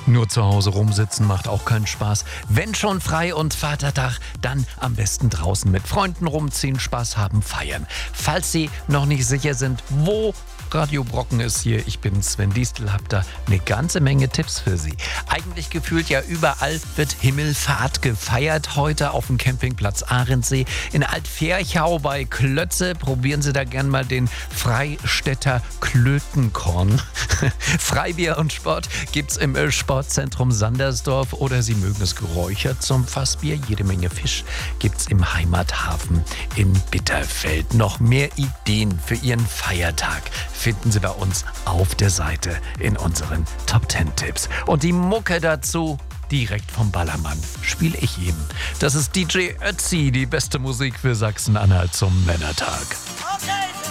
Nur zu Hause rumsitzen macht auch keinen Spaß. Wenn schon frei und Vatertag, dann am besten draußen mit Freunden rumziehen, Spaß haben, feiern. Falls Sie noch nicht sicher sind, wo Radio Brocken ist hier, ich bin Sven Diestel, hab da eine ganze Menge Tipps für Sie. Eigentlich gefühlt ja überall wird Himmelfahrt gefeiert. Heute auf dem Campingplatz Ahrensee in Altferchau bei Klötze. Probieren Sie da gern mal den Freistädter Klötenkorn. Freibier und Sport gibt's im Sportzentrum Sandersdorf oder Sie mögen es geräuchert zum Fassbier. Jede Menge Fisch gibt's im Heimathafen in Bitterfeld. Noch mehr Ideen für Ihren Feiertag finden Sie bei uns auf der Seite in unseren Top 10 Tipps. Und die Mucke dazu direkt vom Ballermann spiele ich Ihnen. Das ist DJ Ötzi, die beste Musik für Sachsen-Anhalt zum Männertag. Okay.